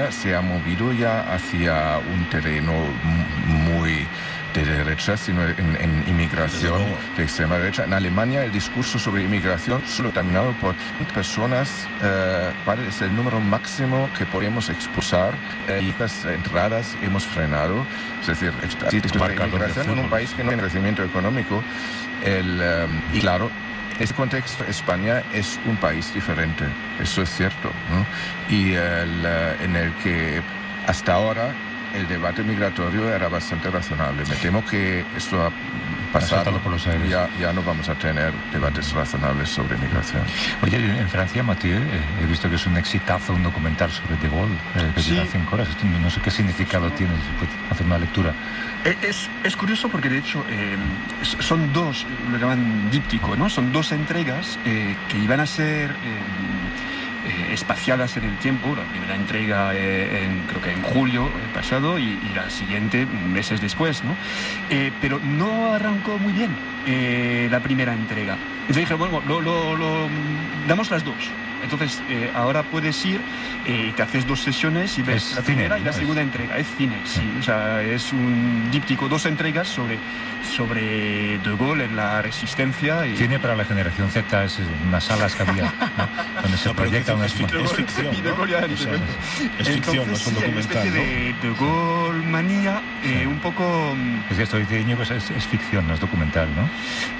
España se ha movido ya hacia un terreno muy de derecha, sino en inmigración de extrema derecha. En Alemania el discurso sobre inmigración solo terminado por personas, es el número máximo que podemos expulsar, y las entradas hemos frenado. Es decir, la inmigración en un país que no tiene crecimiento económico, y claro, en este contexto España es un país diferente, eso es cierto, ¿no? Y en el que hasta ahora el debate migratorio era bastante razonable. Me temo que esto ha pasado, por los aires. Ya no vamos a tener debates razonables sobre migración. Oye, en Francia, Mathieu, he visto que es un exitazo un documental sobre De Gaulle, que dura 5 horas. No sé qué significado tiene, si puedes hacer una lectura. Es curioso porque, de hecho, son dos, lo llaman díptico, ¿no? Son 2 entregas que iban a ser espaciadas en el tiempo. La primera entrega creo que en julio pasado y la siguiente meses después, ¿no? Pero no arrancó muy bien la primera entrega. Entonces dije, bueno, damos las 2. Entonces, ahora puedes ir y te haces 2 sesiones y ves la primera y la segunda entrega. Es cine, sí. O sea, es un díptico, 2 entregas sobre De Gaulle en la resistencia. Cine para la generación Z es unas salas que había, ¿no? Donde se proyecta una... Es ficción, ¿no? Es ficción, no es un documental, una especie de Gaulle manía, un poco... Es que esto dice Íñigo, es ficción, no es documental, ¿no?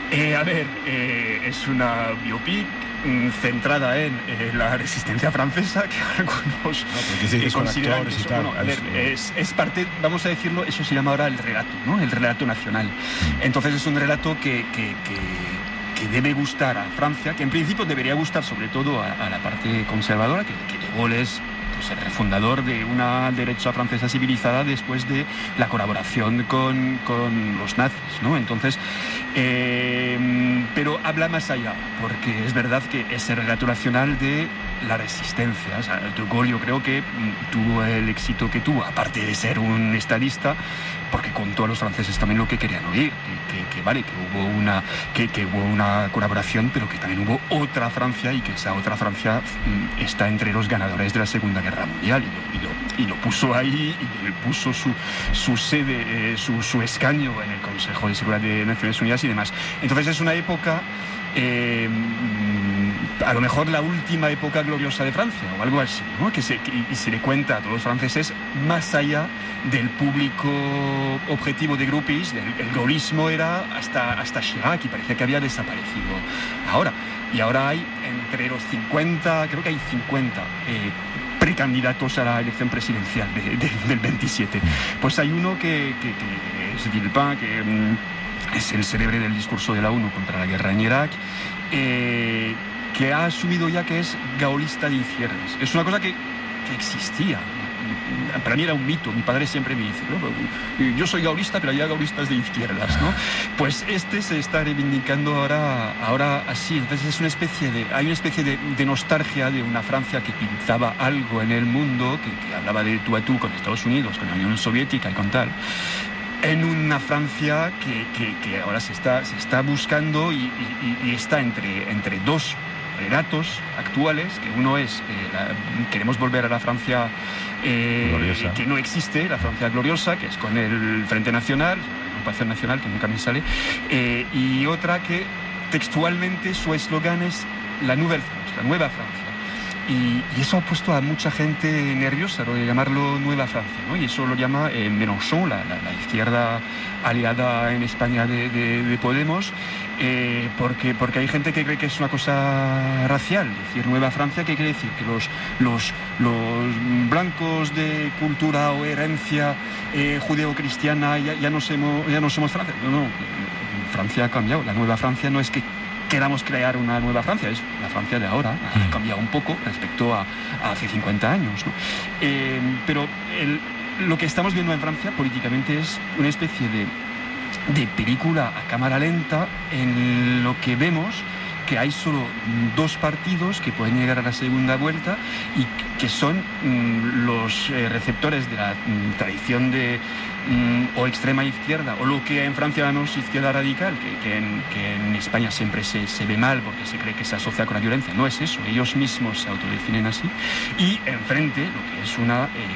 Es una biopic centrada en la resistencia francesa, que algunos consideran que eso, bueno, es parte, vamos a decirlo, eso se llama ahora el relato, ¿no? El relato nacional. Entonces es un relato que debe gustar a Francia, que en principio debería gustar sobre todo a la parte conservadora, que De Gaulle es el refundador de una derecha francesa civilizada después de la colaboración con los nazis, ¿no? Entonces, pero habla más allá, porque es verdad que es el relato nacional de la resistencia. O sea, De Gaulle yo creo que tuvo el éxito que tuvo, aparte de ser un estadista, porque contó a los franceses también lo que querían oír, que hubo una colaboración, pero que también hubo otra Francia, y que esa otra Francia está entre los ganadores de la Segunda Guerra Mundial, y lo puso ahí, y le puso su sede, su escaño en el Consejo de Seguridad de Naciones Unidas y demás. Entonces es una época, a lo mejor la última época gloriosa de Francia, o algo así, ¿no? Y se le cuenta a todos los franceses más allá del público objetivo de Groupies. El gaullismo era hasta Chirac, y parecía que había desaparecido ahora. Y ahora hay entre los 50, creo que hay 50 precandidatos a la elección presidencial del 27. Pues hay uno que es Villepin, que es el célebre del discurso de la ONU contra la guerra en Irak, que ha asumido ya que es gaulista de izquierdas. Es una cosa que existía. Para mí era un mito. Mi padre siempre me dice, ¿no? Yo soy gaulista, pero hay gaulistas de izquierdas, ¿no? Pues se está reivindicando ahora así. Entonces hay una especie de nostalgia de una Francia que pintaba algo en el mundo, que hablaba de tú a tú con Estados Unidos, con la Unión Soviética y con tal, en una Francia que ahora se está buscando y está entre 2 relatos actuales, que uno es queremos volver a la Francia que no existe, la Francia gloriosa, que es con el Frente Nacional, la Agrupación Nacional, que nunca me sale, y otra que textualmente su eslogan es la Nouvelle France, la Nueva Francia. Y eso ha puesto a mucha gente nerviosa, lo de llamarlo Nueva Francia, ¿no? Y eso lo llama Mélenchon, la izquierda aliada en España de Podemos, porque hay gente que cree que es una cosa racial. Decir Nueva Francia, ¿qué quiere decir? Que los blancos de cultura o herencia judeo-cristiana ya no somos Francia. No, Francia ha cambiado. La Nueva Francia no es que queramos crear una nueva Francia, es la Francia de ahora, ha cambiado un poco respecto a hace 50 años, ¿no? Pero lo que estamos viendo en Francia políticamente es una especie de película a cámara lenta, en lo que vemos que hay solo 2 partidos que pueden llegar a la segunda vuelta y que son los receptores de la tradición de o extrema izquierda, o lo que en Francia llamamos izquierda radical, que en España siempre se ve mal porque se cree que se asocia con la violencia. No es eso, ellos mismos se autodefinen así. Y enfrente lo que es una